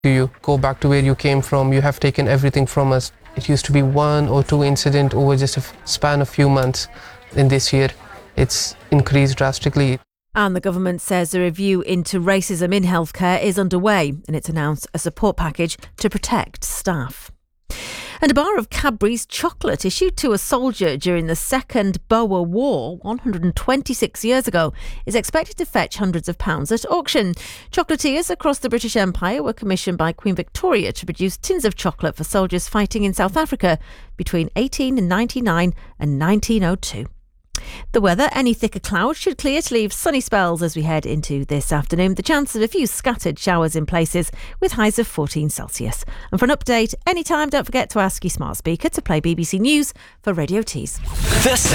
You go back to where you came from. You have taken everything from us. It used to be 1 or 2 incidents over just a span of few months. In this year, it's increased drastically. And the government says a review into racism in healthcare is underway, and it's announced a support package to protect staff. And a bar of Cadbury's chocolate issued to a soldier during the Second Boer War 126 years ago is expected to fetch hundreds of pounds at auction. Chocolatiers across the British Empire were commissioned by Queen Victoria to produce tins of chocolate for soldiers fighting in South Africa between 1899 and 1902. The weather, any thicker clouds should clear to leave sunny spells as we head into this afternoon. The chance of a few scattered showers in places with highs of 14 Celsius. And for an update, anytime, don't forget to ask your smart speaker to play BBC News for Radio Tees.